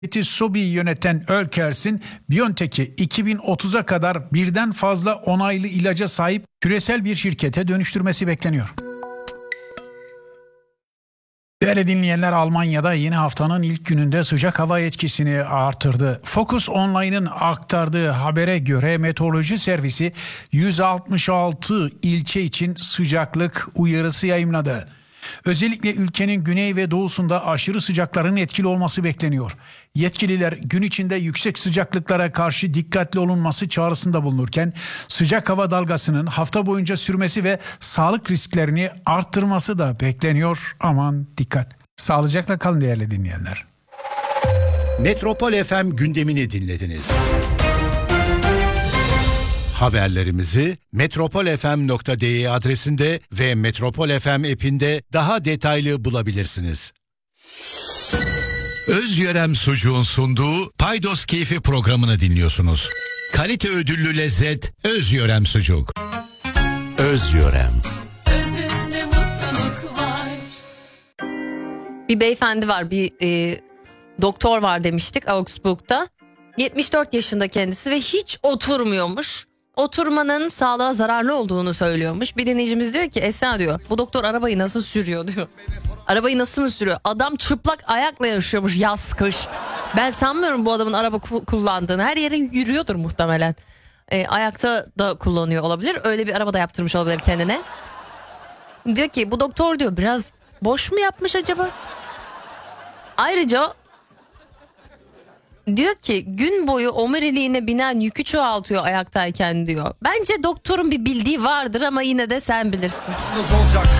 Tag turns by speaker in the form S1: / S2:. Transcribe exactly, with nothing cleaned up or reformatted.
S1: Sobi'yi yöneten Ölkers'in BioNTech'i iki bin otuza kadar birden fazla onaylı ilaca sahip küresel bir şirkete dönüştürmesi bekleniyor. Değerli dinleyenler, Almanya'da yeni haftanın ilk gününde sıcak hava etkisini artırdı. Focus Online'ın aktardığı habere göre meteoroloji servisi yüz altmış altı ilçe için sıcaklık uyarısı yayımladı. Özellikle ülkenin güney ve doğusunda aşırı sıcakların etkili olması bekleniyor. Yetkililer gün içinde yüksek sıcaklıklara karşı dikkatli olunması çağrısında bulunurken sıcak hava dalgasının hafta boyunca sürmesi ve sağlık risklerini arttırması da bekleniyor. Aman dikkat. Sağlıcakla kalın değerli dinleyenler.
S2: Metropol F M gündemini dinlediniz. Haberlerimizi metropol f m nokta d e adresinde ve Metropol F M app'inde daha detaylı bulabilirsiniz. Özyörem Sucuğun sunduğu Paydos Keyfi programını dinliyorsunuz. Kalite ödüllü lezzet Özyörem Sucuk. Özyörem.
S3: Özünde mutluluk var.
S4: Bir beyefendi var, bir e, doktor var demiştik Augsburg'da. yetmiş dört yaşında kendisi ve hiç oturmuyormuş. Oturmanın sağlığa zararlı olduğunu söylüyormuş. Bir dinleyicimiz diyor ki, Esra diyor, bu doktor arabayı nasıl sürüyor diyor. Arabayı nasıl mı sürüyor? Adam çıplak ayakla yaşıyormuş yaz kış. Ben sanmıyorum bu adamın araba ku- kullandığını. Her yere yürüyordur muhtemelen. E, ayakta da kullanıyor olabilir. Öyle bir araba da yaptırmış olabilir kendine. Diyor ki bu doktor diyor biraz boş mu yapmış acaba? Ayrıca diyor ki gün boyu omuriliğine binen yükü çoğaltıyor ayaktayken diyor. Bence doktorun bir bildiği vardır ama yine de sen bilirsin.
S5: Olacak.